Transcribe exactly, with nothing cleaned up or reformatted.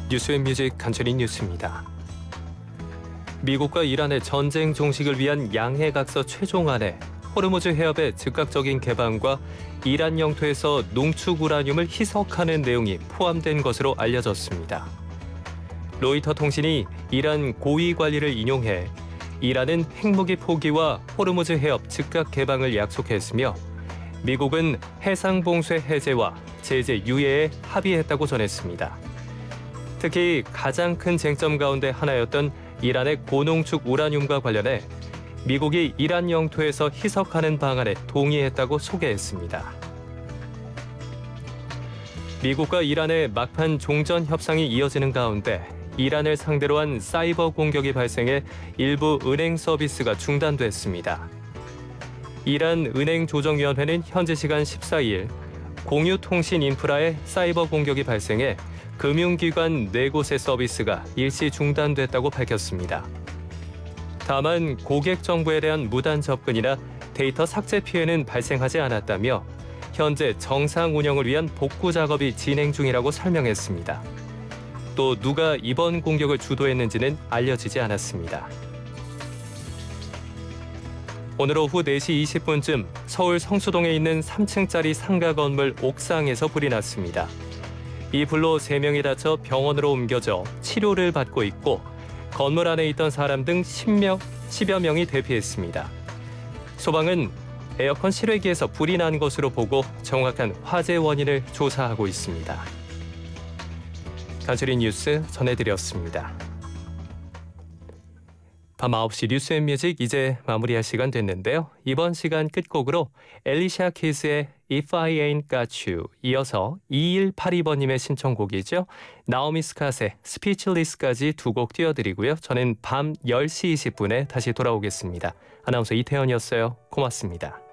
뉴스앤뮤직 간추린 뉴스입니다. 미국과 이란의 전쟁 종식을 위한 양해각서 최종안에 호르무즈 해협의 즉각적인 개방과 이란 영토에서 농축 우라늄을 희석하는 내용이 포함된 것으로 알려졌습니다. 로이터 통신이 이란 고위 관리를 인용해 이란은 핵무기 포기와 호르무즈 해협 즉각 개방을 약속했으며 미국은 해상봉쇄 해제와 제재 유예에 합의했다고 전했습니다. 특히 가장 큰 쟁점 가운데 하나였던 이란의 고농축 우라늄과 관련해 미국이 이란 영토에서 희석하는 방안에 동의했다고 소개했습니다. 미국과 이란의 막판 종전 협상이 이어지는 가운데 이란을 상대로 한 사이버 공격이 발생해 일부 은행 서비스가 중단됐습니다. 이란 은행조정위원회는 현지 시간 십사일 공유통신 인프라에 사이버 공격이 발생해 금융기관 네 곳의 서비스가 일시 중단됐다고 밝혔습니다. 다만 고객 정보에 대한 무단 접근이나 데이터 삭제 피해는 발생하지 않았다며 현재 정상 운영을 위한 복구 작업이 진행 중이라고 설명했습니다. 또 누가 이번 공격을 주도했는지는 알려지지 않았습니다. 오늘 오후 네 시 이십 분쯤 서울 성수동에 있는 삼 층짜리 상가 건물 옥상에서 불이 났습니다. 이 불로 세 명이 다쳐 병원으로 옮겨져 치료를 받고 있고 건물 안에 있던 사람 등 십 명, 십여 명이 대피했습니다. 소방은 에어컨 실외기에서 불이 난 것으로 보고 정확한 화재 원인을 조사하고 있습니다. 간추린 뉴스 전해드렸습니다. 밤 아홉 시 뉴스앤뮤직 이제 마무리할 시간 됐는데요. 이번 시간 끝곡으로 엘리샤 키스의 If I Ain't Got You, 이어서 이일팔이 번님의 신청곡이죠. 나오미 스캇의 스피치리스까지 두 곡 띄워드리고요. 저는 밤 열 시 이십 분에 다시 돌아오겠습니다. 아나운서 이태현이었어요. 고맙습니다.